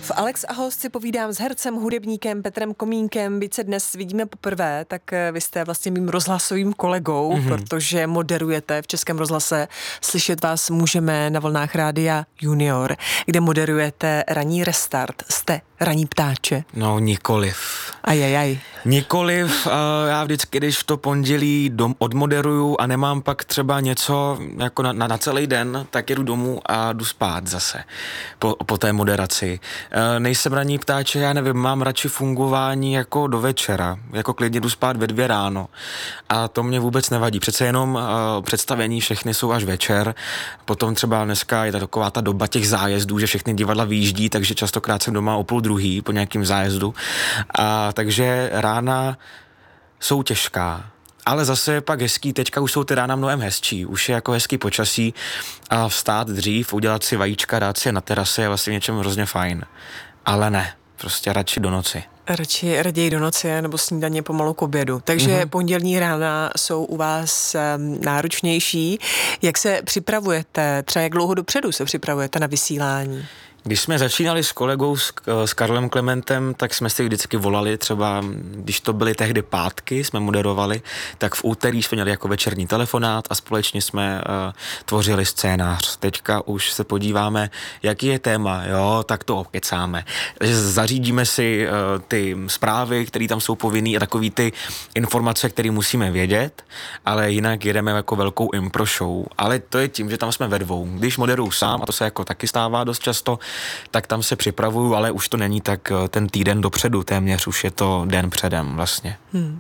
V Alex a host si povídám s hercem, hudebníkem Petrem Komínkem. Byť se dnes vidíme poprvé, tak vy jste vlastně mým rozhlasovým kolegou, protože moderujete v Českém rozhlase. Slyšet vás můžeme na vlnách Rádia Junior, kde moderujete ranní restart. Jste ranní ptáče? No, nikoliv. Ajajaj. Nikoliv, já vždycky, když v to pondělí odmoderuju a nemám pak třeba něco jako na celý den, tak jedu domů a jdu spát zase po té moderaci. Nejsem ranní ptáče, já nevím, mám radši fungování jako do večera, jako klidně jdu spát ve 2 ráno a to mě vůbec nevadí. Přece jenom představení všechny jsou až večer, potom třeba dneska je taková ta doba těch zájezdů, že všechny divadla vyjíždí, takže častokrát jsem doma o 12:30 po nějakým zájezdu a takže rána jsou těžká. Ale zase pak hezký, teďka už jsou ty rána mnohem hezčí, už je jako hezký počasí a vstát dřív, udělat si vajíčka, dát si je na terase je vlastně něčem hrozně fajn. Ale ne, prostě radši do noci. Raději do noci nebo snídaně pomalu k obědu. Takže pondělní rána jsou u vás náročnější. Jak se připravujete? Třeba jak dlouho dopředu se připravujete na vysílání? Když jsme začínali s kolegou, s Karlem Klementem, tak jsme si vždycky volali, třeba když to byly tehdy pátky, jsme moderovali, tak v úterý jsme měli jako večerní telefonát a společně jsme tvořili scénář. Teďka už se podíváme, jaký je téma, jo, tak to okecáme. Takže zařídíme si ty zprávy, které tam jsou povinný a takový ty informace, které musíme vědět, ale jinak jedeme jako velkou impro show. Ale to je tím, že tam jsme ve dvou. Když moderuju sám, a to se jako taky stává dost často, tak tam se připravuju, ale už to není tak ten týden dopředu, téměř už je to den předem vlastně.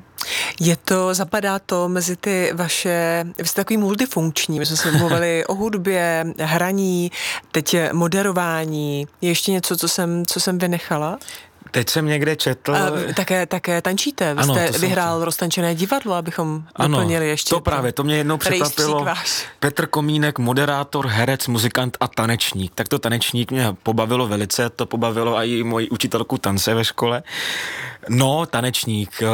Zapadá to mezi ty vaše, vy jste takový multifunkční, my jsme se mluvili o hudbě, hraní, teď moderování, je ještě něco, co jsem vynechala? Teď jsem někde četl... Také tančíte. Vy jste vyhrál Roztančené divadlo, abychom doplnili ještě. To právě, to mě jednou překvapilo. Petr Komínek, moderátor, herec, muzikant a tanečník. Tak to tanečník mě pobavilo velice, to pobavilo i moji učitelku tance ve škole. No, tanečník...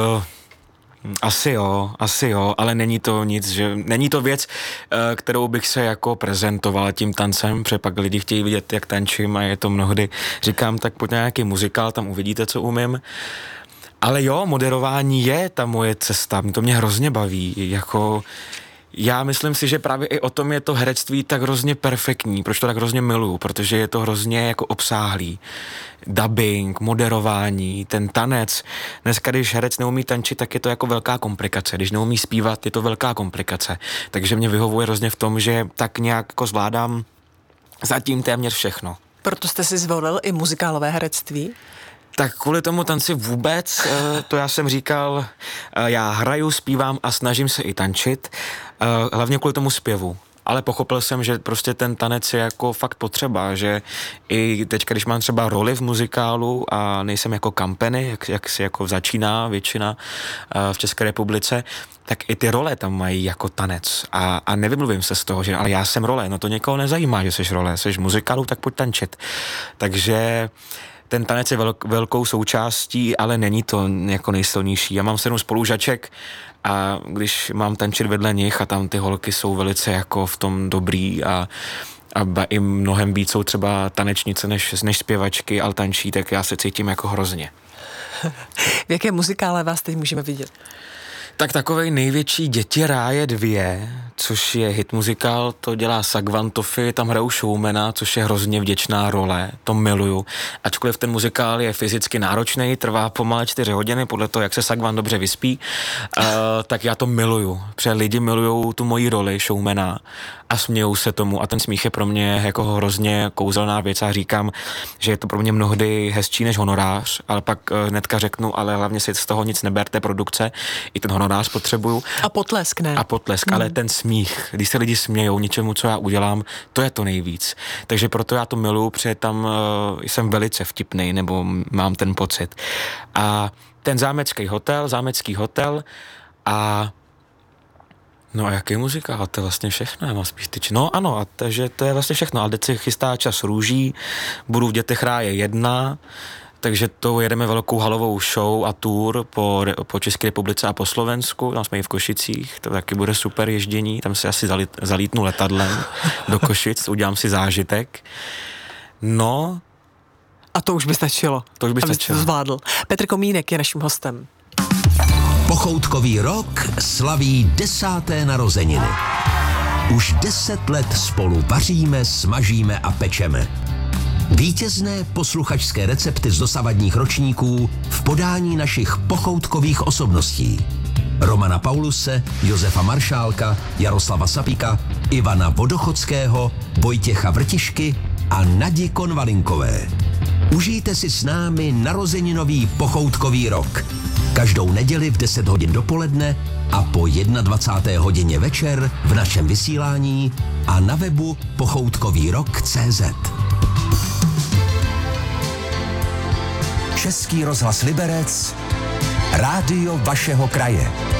Asi jo, ale není to nic, že není to věc, kterou bych se jako prezentoval tím tancem, protože pak lidi chtějí vidět, jak tančím a je to mnohdy, říkám, tak pojď na nějaký muzikál, tam uvidíte, co umím. Ale jo, moderování je ta moje cesta, to mě hrozně baví, jako... Já myslím si, že právě i o tom je to herectví tak hrozně perfektní, proč to tak hrozně miluju, protože je to hrozně jako obsáhlý. Dubbing, moderování, ten tanec. Dneska, když herec neumí tančit, tak je to jako velká komplikace. Když neumí zpívat, je to velká komplikace. Takže mě vyhovuje hrozně v tom, že tak nějak jako zvládám zatím téměř všechno. Proto jste si zvolil i muzikálové herectví? Tak kvůli tomu tanci vůbec, to já jsem říkal, já hraju, zpívám a snažím se i tančit, hlavně kvůli tomu zpěvu. Ale pochopil jsem, že prostě ten tanec je jako fakt potřeba, že i teďka, když mám třeba roli v muzikálu a nejsem jako kampeny, jak si jako začíná většina v České republice, tak i ty role tam mají jako tanec a nevymluvím se z toho, že ale já jsem role, no to někoho nezajímá, že jsi role, jsi v muzikálu, tak pojď tančit. Takže ten tanec je velkou součástí, ale není to jako nejsilnější. Já mám 7 spolužaček a když mám tančit vedle nich a tam ty holky jsou velice jako v tom dobrý a i mnohem víc jsou třeba tanečnice než zpěvačky, ale tančí, tak já se cítím jako hrozně. V jaké muzikále vás teď můžeme vidět? Tak takovej největší Děti ráje 2, což je hit muzikál, to dělá Sagvan Tofi, tam hrajou showmana, což je hrozně vděčná role, to miluju. Ačkoliv ten muzikál je fyzicky náročný, trvá pomalé 4 hodiny, podle toho, jak se Sagvan dobře vyspí, tak já to miluju, protože lidi milujou tu moji roli showmana a smějou se tomu a ten smích je pro mě jako hrozně kouzelná věc a říkám, že je to pro mě mnohdy hezčí než honorář, ale pak hnedka řeknu, ale hlavně si z toho nic neberte, produkce, i ten honorář potřebuju. A potlesk, ne? A potlesk, ale ten smích, když se lidi smějou něčemu, co já udělám, to je to nejvíc. Takže proto já to miluju, protože tam jsem velice vtipnej, nebo mám ten pocit. A ten zámecký hotel a no a jaký muzikál? To je vlastně všechno, já mám spíš tyč. No ano, a takže to je vlastně všechno, ale teď se chystá Čas růží, budu v Dětech ráje 1, takže to jedeme velkou halovou show a tour po České republice a po Slovensku, tam jsme i v Košicích, to taky bude super ježdění, tam se asi zalítnu letadlem do Košic, udělám si zážitek. No. A to už by stačilo. To už by stačilo. To zvládl. Petr Komínek je naším hostem. Pochoutkový rok slaví 10. narozeniny. Už 10 let spolu vaříme, smažíme a pečeme. Vítězné posluchačské recepty z dosavadních ročníků v podání našich pochoutkových osobností. Romana Pauluse, Josefa Maršálka, Jaroslava Sapíka, Ivana Vodochodského, Vojtěcha Vrtišky a Nadi Konvalinkové. Užijte si s námi narozeninový pochoutkový rok. Každou neděli v 10 hodin dopoledne a po 21. hodině večer v našem vysílání a na webu pochoutkovýrok.cz. Český rozhlas Liberec, rádio vašeho kraje.